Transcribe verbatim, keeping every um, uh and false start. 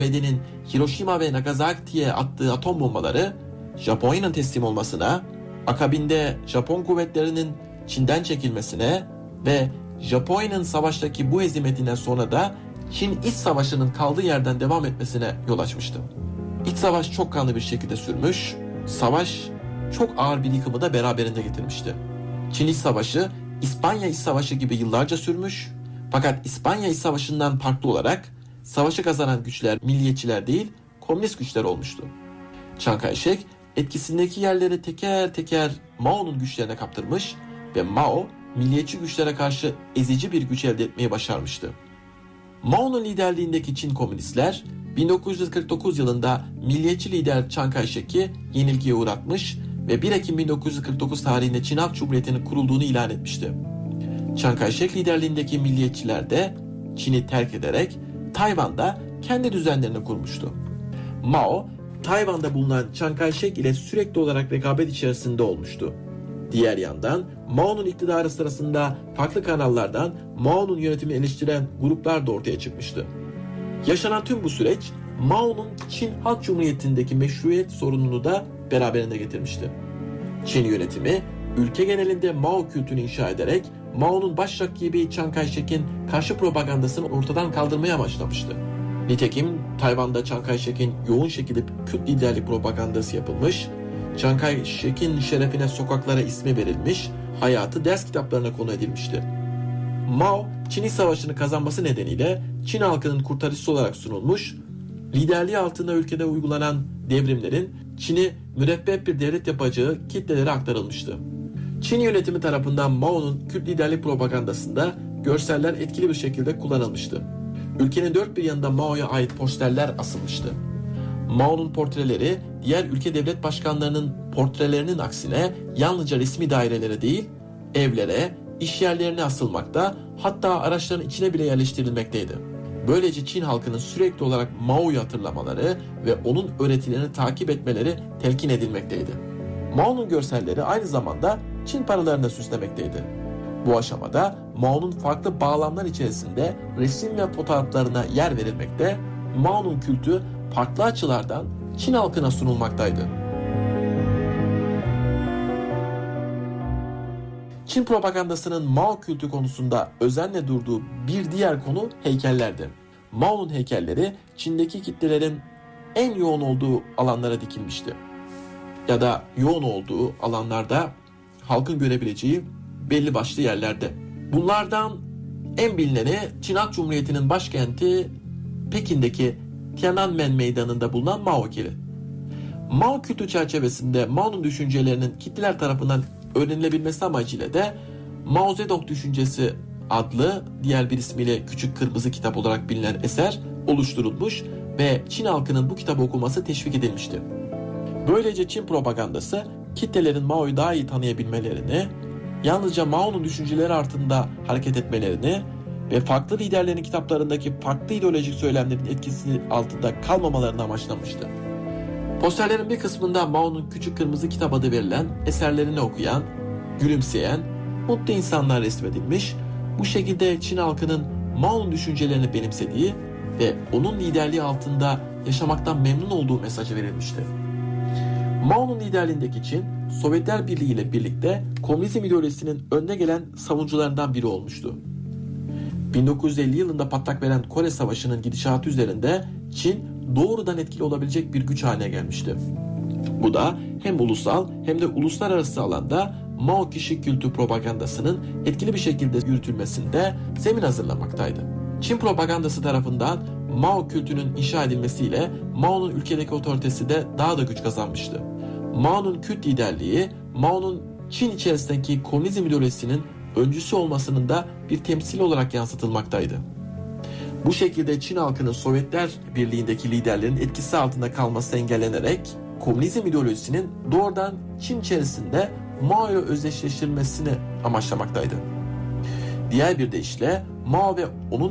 Bedenin Hiroşima ve Nagasaki'ye attığı atom bombaları Japonya'nın teslim olmasına, akabinde Japon kuvvetlerinin Çin'den çekilmesine ve Japonya'nın savaştaki bu hezimetinden sonra da Çin iç savaşının kaldığı yerden devam etmesine yol açmıştı. İç savaş çok kanlı bir şekilde sürmüş, savaş çok ağır bir yıkımı da beraberinde getirmişti. Çin iç savaşı İspanya iç savaşı gibi yıllarca sürmüş, fakat İspanya iç savaşından farklı olarak savaşı kazanan güçler milliyetçiler değil, komünist güçler olmuştu. Chiang Kai-shek etkisindeki yerleri teker teker Mao'nun güçlerine kaptırmış ve Mao milliyetçi güçlere karşı ezici bir güç elde etmeyi başarmıştı. Mao'nun liderliğindeki Çin komünistler bin dokuz yüz kırk dokuz yılında milliyetçi lider Chiang Kai-shek'i yenilgiye uğratmış ve bir Ekim bin dokuz yüz kırk dokuz tarihinde Çin Halk Cumhuriyeti'nin kurulduğunu ilan etmişti. Chiang Kai-shek liderliğindeki milliyetçiler de Çin'i terk ederek Tayvan'da kendi düzenlerini kurmuştu. Mao, Tayvan'da bulunan Chiang Kai-shek ile sürekli olarak rekabet içerisinde olmuştu. Diğer yandan Mao'nun iktidarı sırasında farklı kanallardan Mao'nun yönetimini eleştiren gruplar da ortaya çıkmıştı. Yaşanan tüm bu süreç Mao'nun Çin Halk Cumhuriyeti'ndeki meşruiyet sorununu da beraberinde getirmişti. Çin yönetimi ülke genelinde Mao kültünü inşa ederek Mao'nun baş rakibi Chiang Kai-shek'in karşı propagandasını ortadan kaldırmaya amaçlamıştı. Nitekim Tayvan'da Chiang Kai-shek'in yoğun şekilde Kürt liderlik propagandası yapılmış, Chiang Kai-shek'in şerefine sokaklara ismi verilmiş, hayatı ders kitaplarına konu edilmişti. Mao, Çin İç Savaşı'nı kazanması nedeniyle Çin halkının kurtarıcısı olarak sunulmuş, liderliği altında ülkede uygulanan devrimlerin Çin'i mürebbep bir devlet yapacağı kitlelere aktarılmıştı. Çin yönetimi tarafından Mao'nun Kürt liderlik propagandasında görseller etkili bir şekilde kullanılmıştı. Ülkenin dört bir yanında Mao'ya ait posterler asılmıştı. Mao'nun portreleri diğer ülke devlet başkanlarının portrelerinin aksine yalnızca resmi dairelere değil, evlere, iş yerlerine asılmakta, hatta araçların içine bile yerleştirilmekteydi. Böylece Çin halkının sürekli olarak Mao'yu hatırlamaları ve onun öğretilerini takip etmeleri telkin edilmekteydi. Mao'nun görselleri aynı zamanda Çin paralarını süslemekteydi. Bu aşamada Mao'nun farklı bağlamlar içerisinde resim ve fotoğraflarına yer verilmekte, Mao'nun kültü farklı açılardan Çin halkına sunulmaktaydı. Çin propagandasının Mao kültü konusunda özenle durduğu bir diğer konu heykellerdi. Mao'nun heykelleri Çin'deki kitlelerin en yoğun olduğu alanlara dikilmişti. Ya da yoğun olduğu alanlarda halkın görebileceği belli başlı yerlerde. Bunlardan en bilineni Çin Halk Cumhuriyeti'nin başkenti Pekin'deki Tiananmen Meydanı'nda bulunan Mao heykeli. Mao kültü çerçevesinde Mao'nun düşüncelerinin kitleler tarafından öğrenilebilmesi amacıyla da Mao Zedong Düşüncesi adlı diğer bir ismiyle Küçük Kırmızı Kitap olarak bilinen eser oluşturulmuş ve Çin halkının bu kitabı okuması teşvik edilmişti. Böylece Çin propagandası kitlelerin Mao'yu daha iyi tanıyabilmelerini, yalnızca Mao'nun düşünceleri altında hareket etmelerini ve farklı liderlerin kitaplarındaki farklı ideolojik söylemlerin etkisi altında kalmamalarını amaçlamıştı. Posterlerin bir kısmında Mao'nun Küçük Kırmızı Kitap adı verilen eserlerini okuyan, gülümseyen, mutlu insanlar resmedilmiş, bu şekilde Çin halkının Mao'nun düşüncelerini benimsediği ve onun liderliği altında yaşamaktan memnun olduğu mesajı verilmişti. Mao'nun liderliğindeki Çin, Sovyetler Birliği ile birlikte komünizm ideolojisinin önde gelen savunucularından biri olmuştu. bin dokuz yüz elli yılında patlak veren Kore Savaşı'nın gidişatı üzerinde Çin doğrudan etkili olabilecek bir güç haline gelmişti. Bu da hem ulusal hem de uluslararası alanda Mao kişi kültü propagandasının etkili bir şekilde yürütülmesinde zemin hazırlamaktaydı. Çin propagandası tarafından Mao kültünün inşa edilmesiyle Mao'nun ülkedeki otoritesi de daha da güç kazanmıştı. Mao'nun Kürt liderliği, Mao'nun Çin içerisindeki komünizm ideolojisinin öncüsü olmasının da bir temsil olarak yansıtılmaktaydı. Bu şekilde Çin halkının Sovyetler Birliği'ndeki liderlerin etkisi altında kalması engellenerek komünizm ideolojisinin doğrudan Çin içerisinde Mao'ya özdeşleştirilmesini amaçlamaktaydı. Diğer bir deyişle Mao ve onun